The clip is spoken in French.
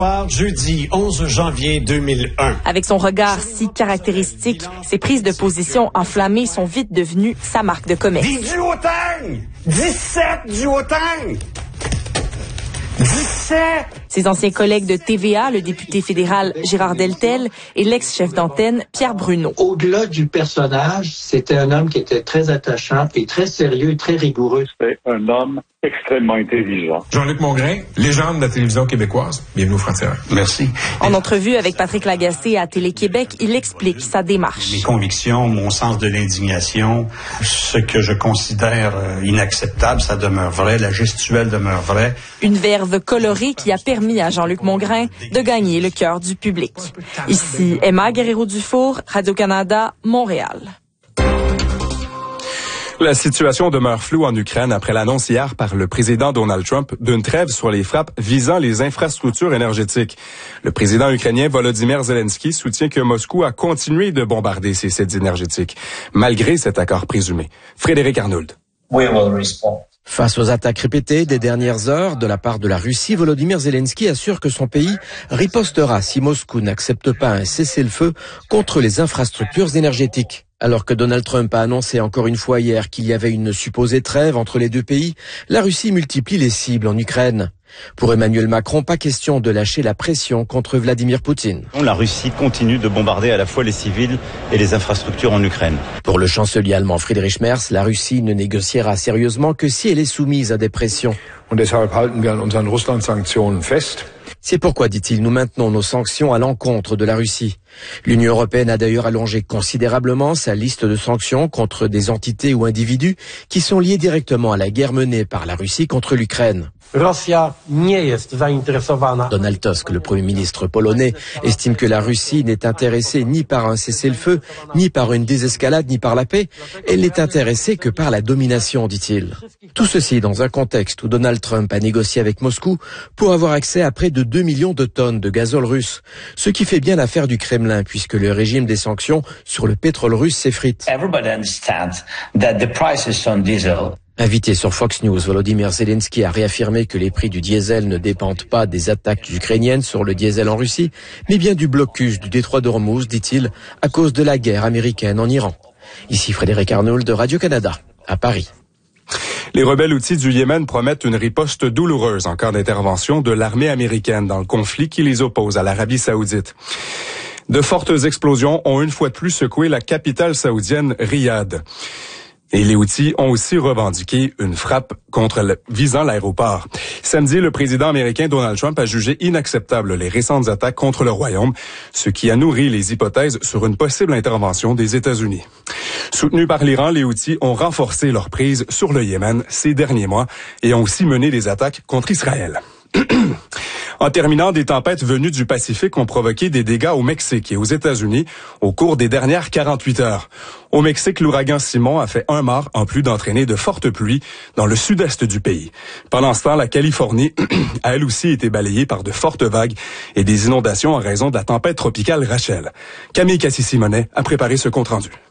Jeudi 11 janvier 2001. Avec son regard si caractéristique, ses prises de position enflammées sont vite devenues sa marque de commerce. 10 duotang! 17 duotang! 17! Ses anciens collègues de TVA, le député fédéral Gérard Deltel et l'ex-chef d'antenne Pierre Bruno. Au-delà du personnage, c'était un homme qui était très attachant et très sérieux, très rigoureux. C'était un homme extrêmement intelligent. Jean-Luc Mongrain, légende de la télévision québécoise. Bienvenue au Frontières. Merci. En entrevue avec Patrick Lagacé à Télé-Québec, il explique sa démarche. Mes convictions, mon sens de l'indignation, ce que je considère inacceptable, ça demeure vrai, la gestuelle demeure vraie. Une verve colorée qui a permis à Jean-Luc Mongrain de gagner le cœur du public. Ici Emma Guerrero-Dufour, Radio-Canada, Montréal. La situation demeure floue en Ukraine après l'annonce hier par le président Donald Trump d'une trêve sur les frappes visant les infrastructures énergétiques. Le président ukrainien Volodymyr Zelensky soutient que Moscou a continué de bombarder ses sites énergétiques, malgré cet accord présumé. Frédéric Arnould. Face aux attaques répétées des dernières heures de la part de la Russie, Volodymyr Zelensky assure que son pays ripostera si Moscou n'accepte pas un cessez-le-feu contre les infrastructures énergétiques. Alors que Donald Trump a annoncé encore une fois hier qu'il y avait une supposée trêve entre les deux pays, la Russie multiplie les cibles en Ukraine. Pour Emmanuel Macron, pas question de lâcher la pression contre Vladimir Poutine. La Russie continue de bombarder à la fois les civils et les infrastructures en Ukraine. Pour le chancelier allemand Friedrich Merz, la Russie ne négociera sérieusement que si elle est soumise à des pressions. C'est pourquoi, dit-il, nous maintenons nos sanctions à l'encontre de la Russie. L'Union européenne a d'ailleurs allongé considérablement sa liste de sanctions contre des entités ou individus qui sont liés directement à la guerre menée par la Russie contre l'Ukraine. Donald Tusk, le Premier ministre polonais, estime que la Russie n'est intéressée ni par un cessez-le-feu, ni par une désescalade, ni par la paix. Elle n'est intéressée que par la domination, dit-il. Tout ceci dans un contexte où Donald Trump a négocié avec Moscou pour avoir accès à près de 2 millions de tonnes de gazole russe, ce qui fait bien l'affaire du Kremlin puisque le régime des sanctions sur le pétrole russe s'effrite. Invité sur Fox News, Volodymyr Zelensky a réaffirmé que les prix du diesel ne dépendent pas des attaques ukrainiennes sur le diesel en Russie, mais bien du blocus du détroit d'Ormuz, dit-il, à cause de la guerre américaine en Iran. Ici Frédéric Arnould de Radio-Canada, à Paris. Les rebelles houthis du Yémen promettent une riposte douloureuse en cas d'intervention de l'armée américaine dans le conflit qui les oppose à l'Arabie saoudite. De fortes explosions ont une fois de plus secoué la capitale saoudienne, Riyad. Et les Houthis ont aussi revendiqué une frappe visant l'aéroport. Samedi, le président américain Donald Trump a jugé inacceptable les récentes attaques contre le Royaume, ce qui a nourri les hypothèses sur une possible intervention des États-Unis. Soutenus par l'Iran, les Houthis ont renforcé leur prise sur le Yémen ces derniers mois et ont aussi mené des attaques contre Israël. En terminant, des tempêtes venues du Pacifique ont provoqué des dégâts au Mexique et aux États-Unis au cours des dernières 48 heures. Au Mexique, l'ouragan Simon a fait un mort en plus d'entraîner de fortes pluies dans le sud-est du pays. Pendant ce temps, la Californie a elle aussi été balayée par de fortes vagues et des inondations en raison de la tempête tropicale Rachel. Camille Cassis-Simonet a préparé ce compte-rendu.